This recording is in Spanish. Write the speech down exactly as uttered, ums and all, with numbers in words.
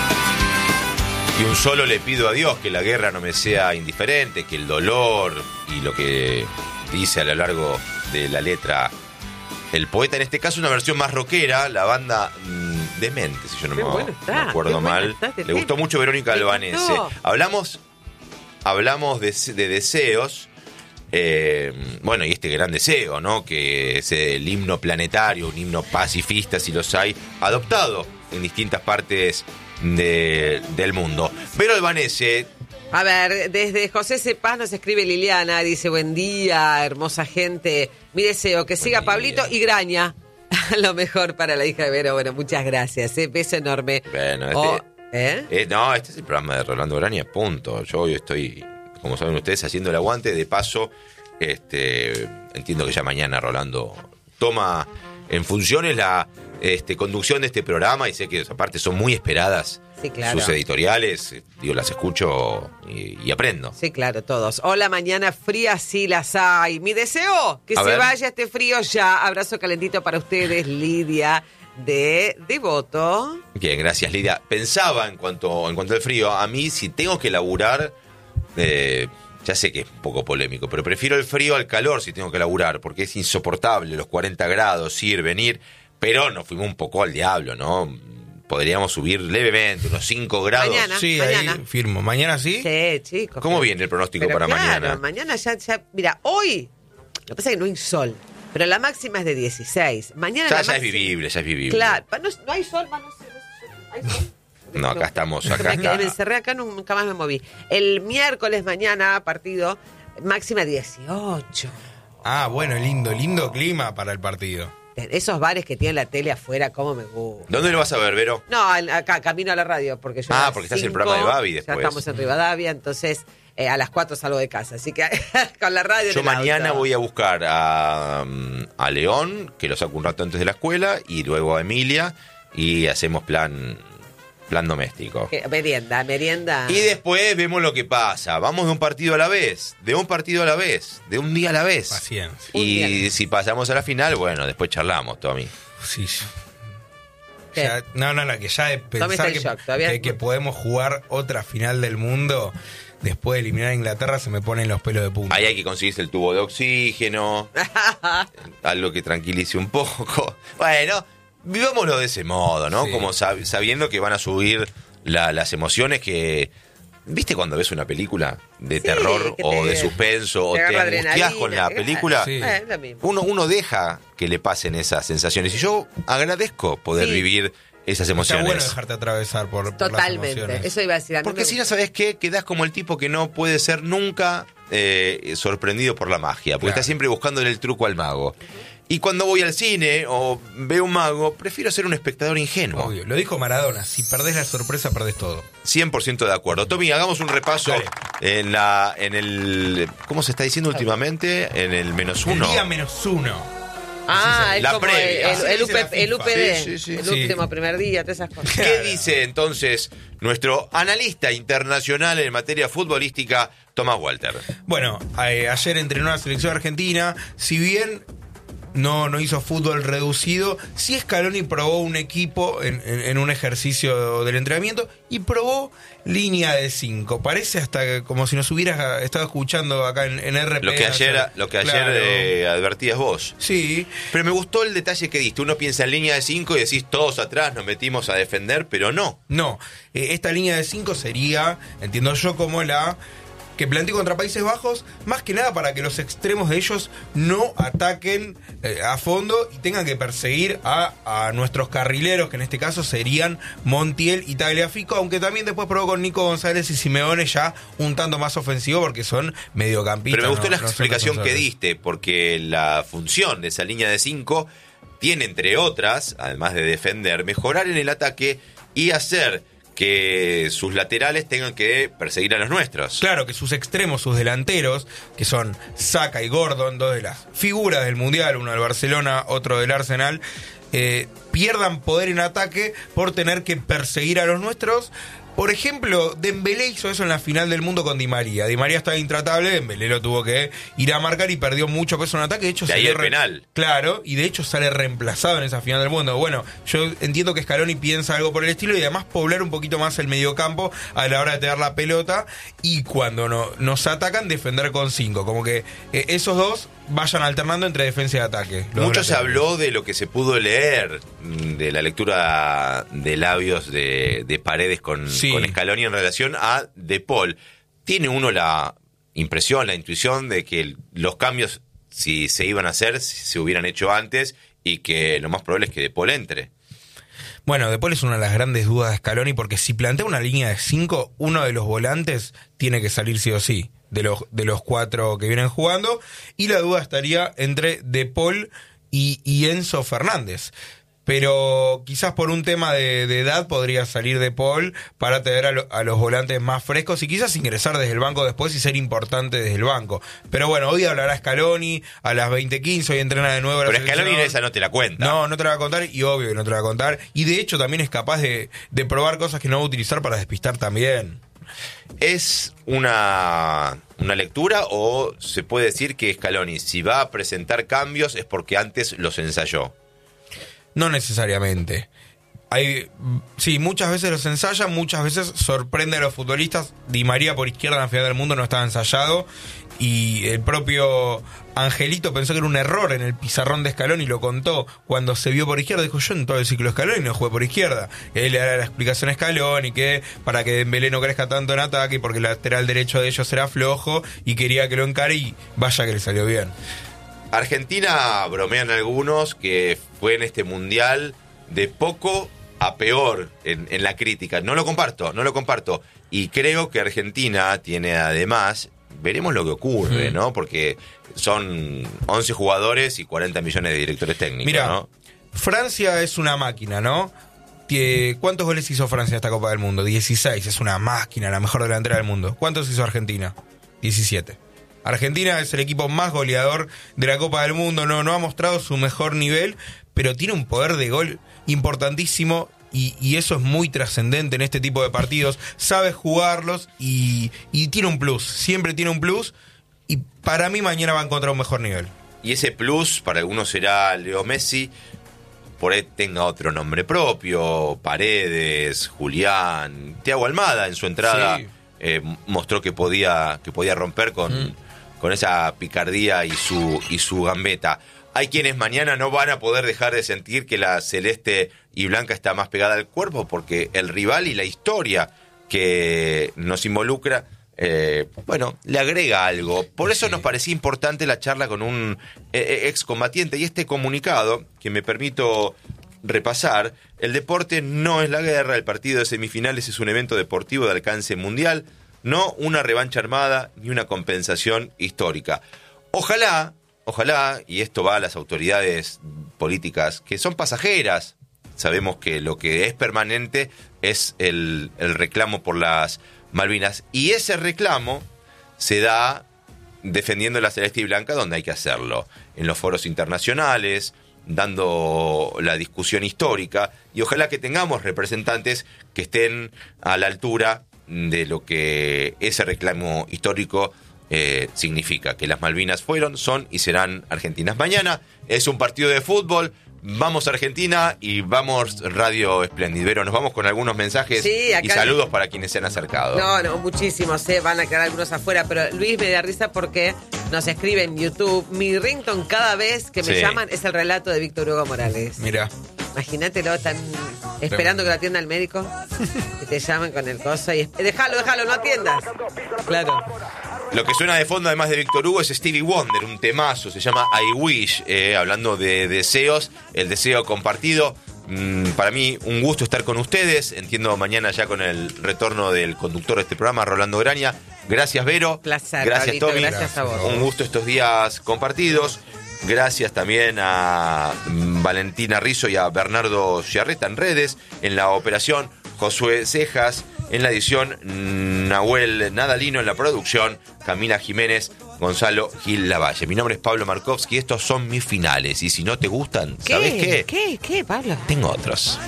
Y un solo le pido a Dios que la guerra no me sea indiferente, que el dolor y lo que dice a lo largo de la letra el poeta, en este caso una versión más rockera, la banda mmm, Demente, si yo no me, bueno está, me acuerdo mal. Está, le gustó mucho Verónica Albanese. Hablamos, hablamos de, de deseos. Eh, bueno, y este gran deseo, ¿no? Que es el himno planetario, un himno pacifista, si los hay, adoptado en distintas partes de, del mundo. Pero Albanese. A ver, desde José Cepaz nos escribe Liliana, dice: buen día, hermosa gente. Mi deseo, que siga Pablito y Graña. Lo mejor para la hija de Vero. Bueno, muchas gracias, ¿eh? Beso enorme. Bueno, este, oh, ¿eh? Eh, no, este es el programa de Rolando Graña, punto. Yo hoy estoy, como saben ustedes, haciendo el aguante. De paso, este, entiendo que ya mañana Rolando toma en funciones la este, conducción de este programa, y sé que aparte son muy esperadas. Sí, claro. Sus editoriales, digo, las escucho y, y aprendo. Sí, claro, todos. Hola, mañana fría, sí las hay. Mi deseo, que A se ver. vaya este frío ya. Abrazo calentito para ustedes, Lidia, de Devoto. Bien, gracias, Lidia. Pensaba en cuanto, en cuanto al frío, a mí si tengo que laburar, eh, ya sé que es un poco polémico, pero prefiero el frío al calor si tengo que laburar, porque es insoportable los cuarenta grados, ir, venir, pero nos fuimos un poco al diablo, ¿no? Podríamos subir levemente, unos cinco grados. Mañana, sí, mañana. Ahí firmo. ¿Mañana sí? Sí, chicos. ¿Cómo pero, viene el pronóstico pero para claro, mañana? mañana ya, ya, mira, hoy, lo que pasa es que no hay sol, pero la máxima es de dieciséis. Mañana Ya, la ya es máxima- vivible, ya es vivible. Claro, no, no hay sol, más no sé, no hay sol. No, acá estamos, acá me, quedé, está. me encerré acá, nunca más me moví. El miércoles mañana, partido, máxima dieciocho. Ah, bueno, lindo, lindo clima para el partido. Esos bares que tienen la tele afuera, cómo me gusta. ¿Dónde lo vas a ver, Vero? No, en- acá, camino a la radio, porque yo Ah, a las porque estás en el cinco, programa de Babi después. Ya estamos en Rivadavia, entonces eh, a las cuatro salgo de casa, así que con la radio. Yo mañana voy a buscar a, a León, que lo saco un rato antes de la escuela, y luego a Emilia, y hacemos plan, plan doméstico. Eh, Merienda, merienda. Y después vemos lo que pasa. Vamos de un partido a la vez, de un partido a la vez, de un día a la vez. Paciencia. Un día a la Y vez. si pasamos a la final, bueno, después charlamos, Tommy. Sí. ¿Qué? Ya- no, no, no, que ya de Tommy está pensar en que, shock, todavía- que, que podemos jugar otra final del mundo después de eliminar a Inglaterra se me ponen los pelos de punta. Ahí hay que conseguirse el tubo de oxígeno, algo que tranquilice un poco. Bueno, vivámoslo de ese modo, ¿no? Sí. Como sab- sabiendo que van a subir la- las emociones que... ¿Viste cuando ves una película de Sí, terror que o te- de suspenso o te te agarra angustias adrenalina, con la que- película? Sí. Eh, es lo mismo. Uno, uno deja que le pasen esas sensaciones. Y yo agradezco poder Sí. vivir esas Está emociones. bueno dejarte atravesar por, por las Totalmente, emociones. eso iba a decir. A mí Porque me si gusta. no, ¿sabes qué? Quedás como el tipo que no puede ser nunca eh, sorprendido por la magia. Porque Claro. está siempre buscándole el truco al mago. Y cuando voy al cine o veo un mago, prefiero ser un espectador ingenuo. Obvio, lo dijo Maradona, si perdés la sorpresa, perdés todo. cien por ciento de acuerdo. Tommy, hagamos un repaso Dale. en la en el... ¿Cómo se está diciendo últimamente? En el menos uno. El día menos uno. Ah, Así es la como previa. el, Así el, dice U la P, el FIFA. U P D, Sí, sí, sí. el Sí. último primer día, todas esas cosas. ¿Qué dice entonces nuestro analista internacional en materia futbolística, Tomás Walter? Bueno, eh, ayer entrenó la selección argentina, si bien no, no hizo fútbol reducido, sí Scaloni probó un equipo en, en- en un ejercicio del entrenamiento y probó línea de cinco. Parece hasta que como si nos hubieras estado escuchando acá en, en R P. Lo que ayer, lo que ayer Claro. eh, advertías vos. Sí, Pero me gustó el detalle que diste. Uno piensa en línea de cinco y decís todos atrás nos metimos a defender, pero no. no. Eh, esta línea de cinco sería, entiendo yo, como la que planteó contra Países Bajos, más que nada para que los extremos de ellos no ataquen eh, a fondo y tengan que perseguir a, a nuestros carrileros, que en este caso serían Montiel y Tagliafico, aunque también después probó con Nico González y Simeone ya un tanto más ofensivo porque son mediocampistas. Pero me gustó no- la no son explicación que defensores. diste, porque la función de esa línea de cinco tiene, entre otras, además de defender, mejorar en el ataque y hacer que sus laterales tengan que perseguir a los nuestros. Claro, que sus extremos, sus delanteros, que son Saka y Gordon, dos de las figuras del Mundial, uno del Barcelona, otro del Arsenal, eh, pierdan poder en ataque por tener que perseguir a los nuestros. Por ejemplo, Dembélé hizo eso en la final del mundo con Di María. Di María estaba intratable, Dembélé lo tuvo que ir a marcar y perdió mucho peso en ataque. De hecho, de ahí el re... penal. Claro, y de hecho sale reemplazado en esa final del mundo. Bueno, yo entiendo que Scaloni piensa algo por el estilo y además poblar un poquito más el mediocampo a la hora de tener la pelota y cuando no, nos atacan, defender con cinco. Como que eh, esos dos vayan alternando entre defensa y ataque. Mucho se habló de lo que se pudo leer, de la lectura de labios de, de Paredes con, sí. con Scaloni en relación a De Paul. Tiene uno la impresión, la intuición de que los cambios, si se iban a hacer, se hubieran hecho antes y que lo más probable es que De Paul entre. Bueno, De Paul es una de las grandes dudas de Scaloni porque si plantea una línea de cinco, uno de los volantes tiene que salir sí o sí. De los, de los cuatro que vienen jugando, y la duda estaría entre De Paul y, y Enzo Fernández. Pero quizás por un tema de, de edad podría salir De Paul para tener a, lo, a los volantes más frescos y quizás ingresar desde el banco después y ser importante desde el banco. Pero bueno, hoy hablará Scaloni a las veinte quince, hoy entrena de nuevo. Pero Scaloni esa no te la cuenta. No, no te la va a contar y obvio que no te la va a contar. Y de hecho también es capaz de, de probar cosas que no va a utilizar para despistar también. ¿Es una, una lectura o se puede decir que Scaloni, si va a presentar cambios, es porque antes los ensayó? No necesariamente. Hay, sí, muchas veces los ensaya, muchas veces sorprende a los futbolistas. Di María por izquierda en la final del mundo no estaba ensayado y el propio Angelito pensó que era un error en el pizarrón de Scaloni y lo contó cuando se vio por izquierda. Dijo, yo en todo el ciclo de Scaloni no jugué por izquierda. Y él le da la explicación a Scaloni que para que Dembélé no crezca tanto en ataque y porque el lateral derecho de ellos era flojo y quería que lo encare y vaya que le salió bien. Argentina, bromean algunos, que fue en este mundial de poco a peor en, en la crítica. No lo comparto, no lo comparto. Y creo que Argentina tiene además, veremos lo que ocurre, mm. ¿no? Porque son once jugadores y cuarenta millones de directores técnicos. Mira, ¿no? Francia es una máquina, ¿no? ¿Cuántos goles hizo Francia en esta Copa del Mundo? dieciséis, es una máquina, la mejor delantera del mundo. ¿Cuántos hizo Argentina? diecisiete. Argentina es el equipo más goleador de la Copa del Mundo, no, no ha mostrado su mejor nivel, pero tiene un poder de gol importantísimo y, y eso es muy trascendente en este tipo de partidos. Sabe jugarlos y, y tiene un plus, siempre tiene un plus y para mí mañana va a encontrar un mejor nivel. Y ese plus para algunos será Leo Messi, por ahí tenga otro nombre propio, Paredes, Julián, Thiago Almada en su entrada sí. eh, mostró que podía, que podía romper con... Mm. con esa picardía y su y su gambeta. Hay quienes mañana no van a poder dejar de sentir que la celeste y blanca está más pegada al cuerpo porque el rival y la historia que nos involucra, eh, bueno, le agrega algo. Por eso sí. nos parecía importante la charla con un eh, excombatiente y este comunicado, que me permito repasar: el deporte no es la guerra, el partido de semifinales es un evento deportivo de alcance mundial, no una revancha armada ni una compensación histórica. Ojalá, ojalá, y esto va a las autoridades políticas, que son pasajeras. Sabemos que lo que es permanente es el, el reclamo por las Malvinas. Y ese reclamo se da defendiendo la celeste y blanca donde hay que hacerlo. En los foros internacionales, dando la discusión histórica. Y ojalá que tengamos representantes que estén a la altura de lo que ese reclamo histórico eh, significa, que las Malvinas fueron, son y serán argentinas. Mañana es un partido de fútbol, vamos a Argentina y vamos Radio Esplendidero. Nos vamos con algunos mensajes sí, y saludos para quienes se han acercado. No, no, muchísimos, eh, van a quedar algunos afuera, pero Luis me da risa porque nos escribe en YouTube, mi ringtone cada vez que me sí. llaman es el relato de Víctor Hugo Morales. Mira. Imagínatelo, están esperando que lo atienda el médico y te llaman con el coso y déjalo, déjalo, no atiendas. Claro. Lo que suena de fondo, además de Víctor Hugo, es Stevie Wonder, un temazo, se llama I Wish, eh, hablando de deseos, el deseo compartido. Mm, para mí, un gusto estar con ustedes. Entiendo mañana ya con el retorno del conductor de este programa, Rolando Graña. Gracias, Vero. Placer, gracias, Pablito, Tommy. Gracias a vos. Un gusto estos días compartidos. Gracias también a Valentina Rizzo y a Bernardo Ciarreta en redes, en la operación, Josué Cejas en la edición, Nahuel Nadalino en la producción, Camila Jiménez, Gonzalo Gil Lavalle. Mi nombre es Pablo Markovsky, estos son mis finales. Y si no te gustan, ¿sabes qué? ¿Qué? ¿Qué, Pablo? Tengo otros.